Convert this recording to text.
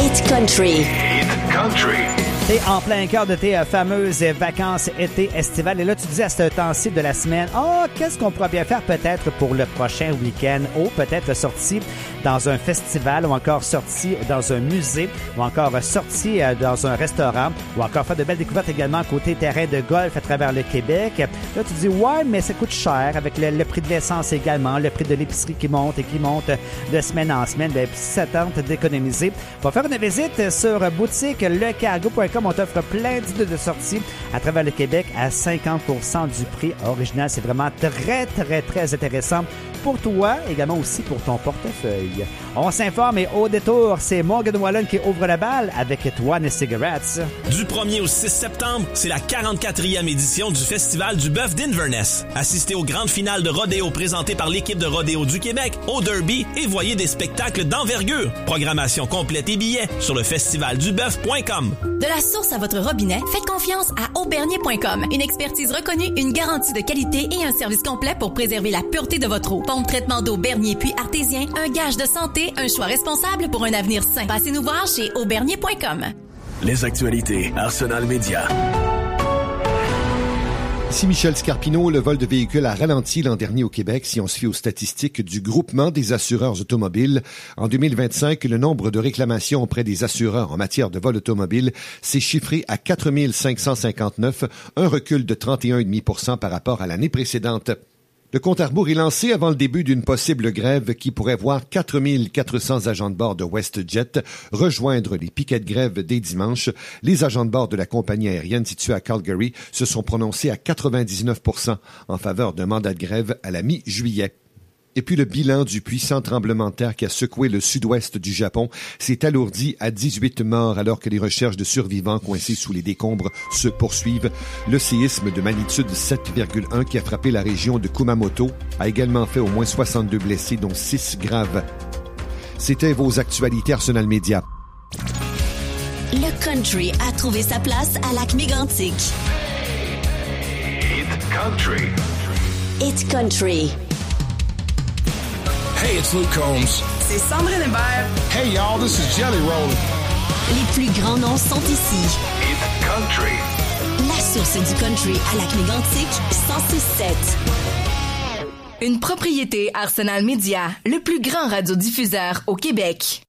Hit Country. Hit Country. T'es en plein cœur de tes fameuses vacances été estivales. Et là, tu disais à ce temps-ci de la semaine, qu'est-ce qu'on pourrait bien faire peut-être pour le prochain week-end? Ou peut-être sorti dans un festival, ou encore sorti dans un musée, ou encore sorti dans un restaurant, ou encore faire de belles découvertes également côté terrain de golf à travers le Québec. Là, tu dis, ouais, mais ça coûte cher avec le prix de l'essence également, le prix de l'épicerie qui monte et qui monte de semaine en semaine. Bien, si ça tente d'économiser, va faire une visite sur boutique lecargo.com. On t'offre plein d'idées de sortie à travers le Québec à 50% du prix original. C'est vraiment très, très, très intéressant pour toi, également aussi pour ton portefeuille. On s'informe et au détour, c'est Morgan Wallen qui ouvre la balle avec One Cigarettes. Du 1er au 6 septembre, c'est la 44e édition du Festival du bœuf d'Inverness. Assistez aux grandes finales de rodéo présentées par l'équipe de rodéo du Québec, au Derby, et voyez des spectacles d'envergure. Programmation complète et billets sur le festivalduboeuf.com. De la source à votre robinet, faites confiance à Aubernier.com. Une expertise reconnue, une garantie de qualité et un service complet pour préserver la pureté de votre eau. Pompe, traitement d'eau Bernier puis artésien, un gage de santé, un choix responsable pour un avenir sain. Passez-nous voir chez Aubernier.com. Les actualités Arsenal Média. Ici Michel Scarpino. Le vol de véhicules a ralenti l'an dernier au Québec si on se fie aux statistiques du Groupement des assureurs automobiles. En 2025, le nombre de réclamations auprès des assureurs en matière de vol automobile s'est chiffré à 4 559, un recul de 31,5% par rapport à l'année précédente. Le compte à rebours est lancé avant le début d'une possible grève qui pourrait voir 4 400 agents de bord de WestJet rejoindre les piquets de grève dès dimanche. Les agents de bord de la compagnie aérienne située à Calgary se sont prononcés à 99% en faveur d'un mandat de grève à la mi-juillet. Et puis le bilan du puissant tremblement de terre qui a secoué le sud-ouest du Japon s'est alourdi à 18 morts alors que les recherches de survivants coincés sous les décombres se poursuivent. Le séisme de magnitude 7,1 qui a frappé la région de Kumamoto a également fait au moins 62 blessés, dont 6 graves. C'était vos actualités Arsenal Média. Le country a trouvé sa place à Lac-Mégantic. Hit Country. Hit Country. Hey, it's Luke Combs. C'est Sandrine Hébert. Hey, y'all, this is Jelly Roll. Les plus grands noms sont ici. Hit Country. La source du country à Lac-Mégantic, 106.7. Une propriété Arsenal Média, le plus grand radiodiffuseur au Québec.